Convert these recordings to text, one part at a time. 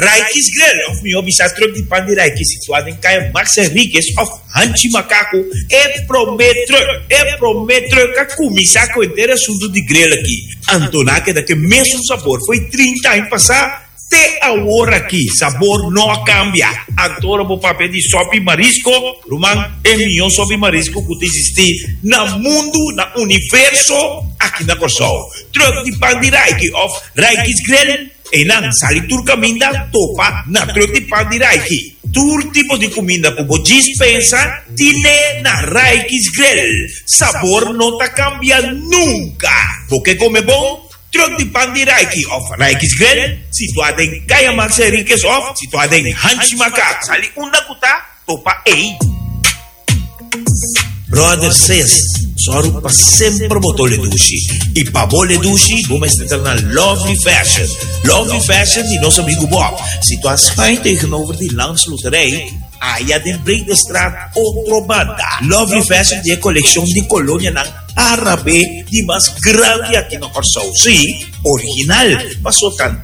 Raikis Grill of Mio Bisatro di Pandi Raikis, situado em Caia Max Henriquez of Hanchi Macaco, prometro que a comissão inteira assunto de grill aqui. Antonaque daquele mesmo sabor, foi 30 anos passar, até agora aqui, sabor não cambia. Antora o papel de sopa e marisco, Roman, é melhor sopa e marisco que existe no mundo, no universo, aqui na Corsol. Truck de Pandi Raiki of Raikis Grill, e não sali turcaminda topa na truck de Pandi Raiki. Todo tipo de comida como dispensa, tiene na Raikis Grill. Sabor não tá cambia nunca. Porque come bom, truck de Pandi Raiki of Raikis Grill, situado em Caia Max Henriquez of, situado em Hanchi Macaco. Sali una kuta, topa ei. Brother says, só para sempre botou Ledushi. E para bom Ledushi, vamos estar na Lovely Fashion. Lovely Fashion de nosso amigo Bob. Situação tegenover de Lance Luterei, aí a de Break the Straat, outro banda. Lovely Fashion de coleção de colônia na árabe de mais grande aqui no Corsol. Sim, original, passou tanto.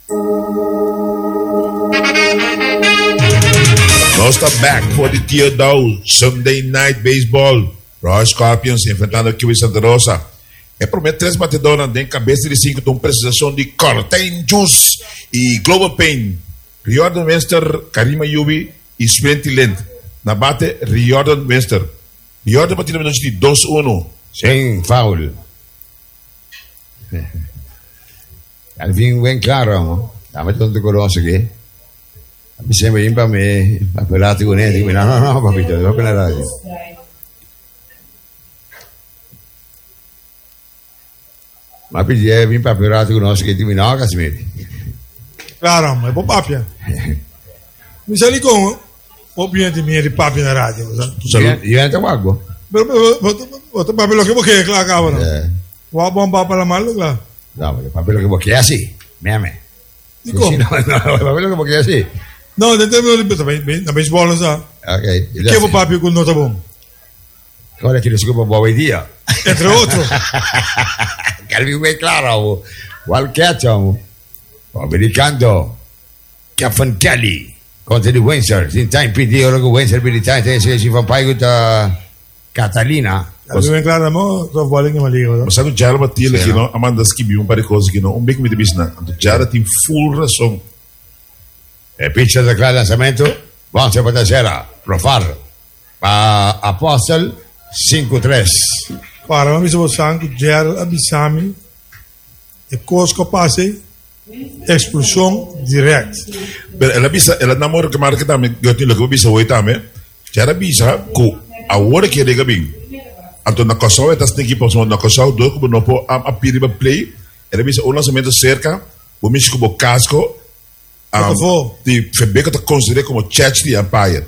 Now stop back for the Teardown Sunday Night Baseball. Royal Scorpions enfrentando aqui o Santa Rosa. Promete 3 batedores em cabeça de 5 com precisação de Cortain Juice e Global Pain. Riordan Webster, Karima Yubi e Swenty Lent. Na bate, Riordan Webster. Riordan bateu no de 2-1. Sem foul. Alvin bem claro, amor. Dame tanto conosco aqui. Mi sembra in pa me appellati con Edi, no, papito, devo appellare la radio. Ma pidi vim pa appellati con noi che ti no, Casimiri. Claro, ma è papia. Mi sali con ovviamente mi di papi na radio, Diventa guago. Però papelo che vuoi che la cavolo. Wa buon papa la mallo là. No, papelo che vuoi che sì, me. Di come? No, papelo che vuoi che sì. No, dentro me lo ripeto, na baseball sa. Ok. Che vuoi papi con nota bom. Ora che lo si può buona idea. Entre outro. Calvi ben claro, qualche attimo. Americano Caffan Kelly contro di Windsor. In time PD ora che Windsor per l'Italia se si fa un paio con Catalina. Calvi ben claro, mo so vuole che mi dico. Mas sabe Jara batia aqui não, Amanda Skibi um par de coisas aqui não, bem que me debisna. Jara tem full razão. E pitch da claro lançamento. Buon sera. Profar. Apostle 5-3. Para mi sono sangue Gerald Abissami e Cosco passe explosão direct. Ela namora que marca também, eu tenho que bisa oi também. Jara bisa ku awore que rega bem. Anto na Kosovo é das equipes na Kosovo do que não pode a piriba play. Ela bisa o lançamento cerca, o misto como casco. Die Verbeek te considereren como church de Empire.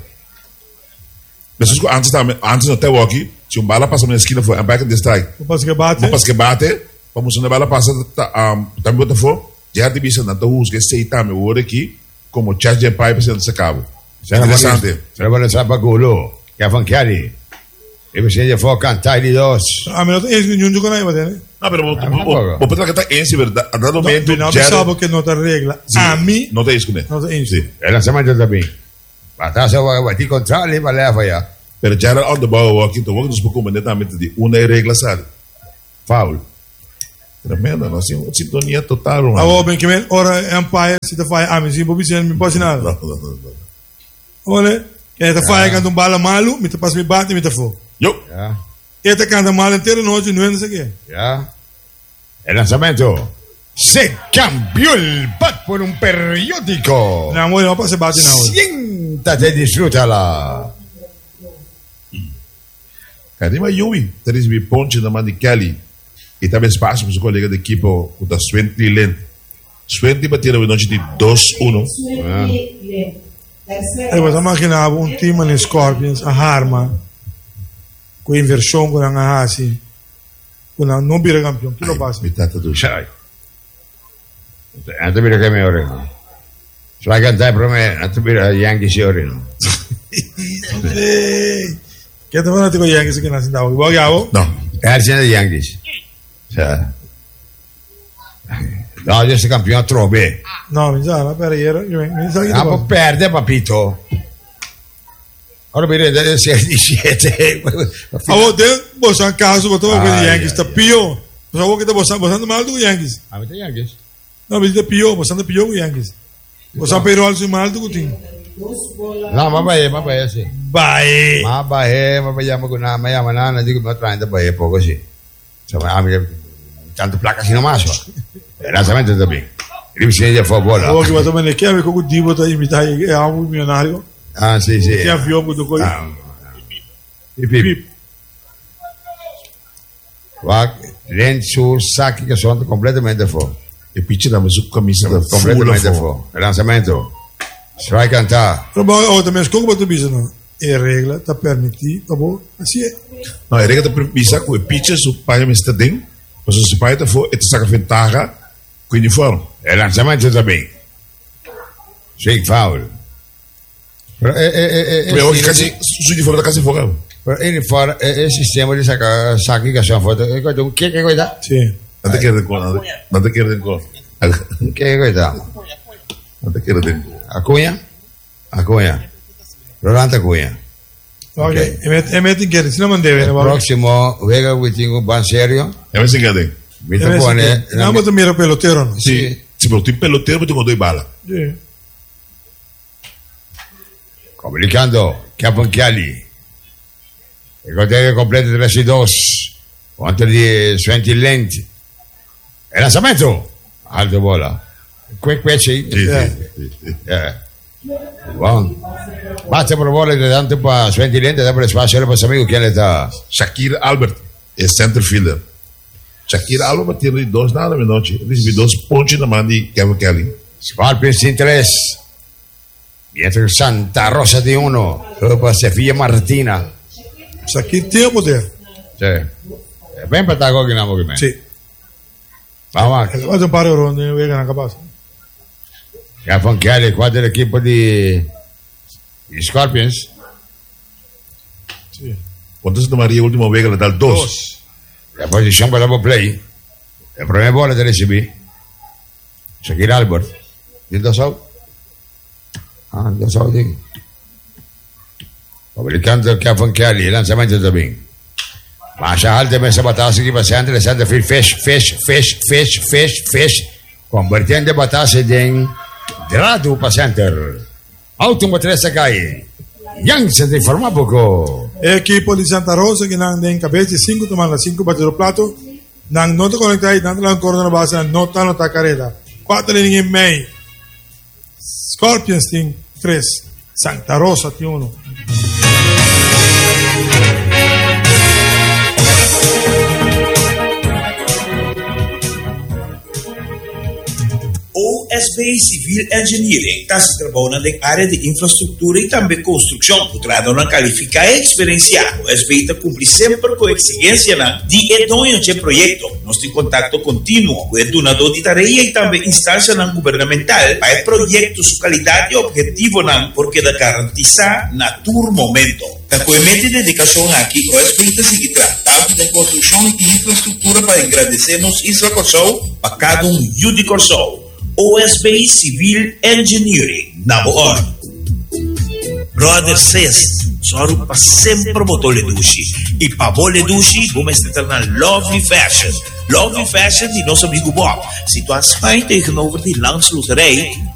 Dus antes não tem aqui, se bala passa na esquina foi Empire que distrai. Pas que bate, vamos na bala passa também botar for, já de bisa na todos que sei também o aqui como church de Empire precisa se cabo. Interessante. Será para saber gulo, que avançari. E você já foi cantar de dois. A mim não tem nenhum jogo aí, né? No, pero vos pensás que está en sí, ¿verdad? A dado momento, no sabe que no te arregla. Sí, a mí no te discute. No te discute. Sí. El lanzamiento también. Batalla va a ti contra le vale a fallar. Pero ya era on the ball walking to walk, nos preocupa netamente de una regla sale. Foul. Tremenda, no, sin sintonía total, man. Ah, ben que men, ora Empire si te fai a mí, si vos me pode nada. No. Olha, que te fai quando bala malo, me te passa me bate, me te fo. Yo. Ya. Este canta mal entero noche, no sé qué. Ya. El lanzamiento. Se cambió el bat por un periódico. No, bueno, no pasa bate nada. Siéntate y disfrútala. Karima Yui, teres mi ponche na mani Kelly. E também espaço para o colega da equipe, o da Swenty Lent. Swenty bateu na noite de 2-1. Eu imaginava um time na Scorpions, a Harma, com inversão com a Hasi, com a não vira campeão. Que lo passa? Metade do chai. Antes mira que me oreno. Se vai cantar para mim, antes mira Yankees e oreno. Que te fanático de Yankees que nasce da No, é a cena de Yankees. O sea, Dodgers è campione trobe. No, mi sa, per ieri, mi sa che Ah, ma perde, papito. Ora mi rende 6-7. a volte bosan caso botou com os Yankees tá pior. Mas agora que tá bosan mal do Yankees. Ah, avete Yankees? Não, mas tá pior, bosan pior com Yankees. Bosan payroll se mal do time. No, mabaya, sì. Vai. Mabaya mayaman na, dico, ma traendo baie poco sì. Insomma, tanto placca sino maso. E lanzamento da bene. Rimisi di fuori bola. Agora que botou me que ave com o Divo tá imitar é algo milionário. Ah, sì, sì. Que avião com do coi. Pip. Renzo Sacchi che sono completamente fuori. E pitch da su camisa da Completamente fuori. Il lanzamento. Strike cantar. Trabalho, também as coisas botou bisa não. É regra, tá permitido, tá bom? Assim é. No, e rega da bisa com o pitch su paia me sta dentro. Mas se paia tá for, e saca ventaja com o uniforme. Il lanzamento também. Swing foul. Però Come oggi quasi su uniforme da casa fuori. Però il sistema di Sacchi che sono fuori. Chi è che guida? Sì. Non te chiede ancora, non te chiede ancora. Chi è che guida? Non te chiede ancora. Acunha. Rolando Acunha. Ok. E metti che se non deve, Il prossimo Vega Witting un ban serio. E me si cade. Mi te pone. Não, botou mira pelotero, não. Sì, se per il pelotero tu con due balla. Sì. Comunicando Caponcchiali. Il conteggio completo 3-2 contro di Sventi Lenti. E lanzamento alto bola qui Sì. Buon basta per bola di tanto pa Sventi Lenti dopo le spazio per amico che le sta Shakir Albert è center fielder. Shakir Albert tiene dos nada noche. Recibe dos ponches na mano di Kevin Kelly. Scorpions in 3 dietro Santa Rosa di 1 dopo Sofia Martina. Isso aqui tem o poder. Sì. È ben patago che namo che me. Sì. Vamos. Faz um par de ronde, não vai ganhar capaz. Caponcchiali qua dell'equipo di Scorpions. Sì. Quanto se Maria última vez le dá dos. La posizione per la play. La prima bola dell'SB. Shakir Albert. Il da sau. Ah, da sau di. Pubblicando il Caponcchiali, il lanciamento da ben. Masha alta messa batassa di passante, le sante fish. Convertendo batassa in grado passante. Automotressa cai. Jansen di forma poco. É a equipe de Santa Rosa que não tem cabeça 5 tomando 5 bateu plato. Não nota conectar, não lá corda na base, não tá no tacareta. 4 linha em meio. Scorpions tem 3. Santa Rosa tem 1. OSB Civil Engineering está se trabalhando na área de infraestrutura e também construção, putrado na qualificar e experienciar. O OSB está cumpre sempre com exigência de edonho de projeto. Nós temos contato contínuo com o donador de tarefa e também instância governamental para projetos de qualidade e objetivo porque da garantizar na todo momento. Com a meta de dedicação aqui, o OSB está se tratando de construção e infraestrutura para agradecermos Isla Corsol para cada de Corsol. OSB Civil Engineering, number 1. Brother says, soro pa sempre botou le dushi. E pa bole dushi, vamos estar na Lovely Fashion. Lovely Fashion de nosso amigo Bob. Situação tegenover de Langs Loterij,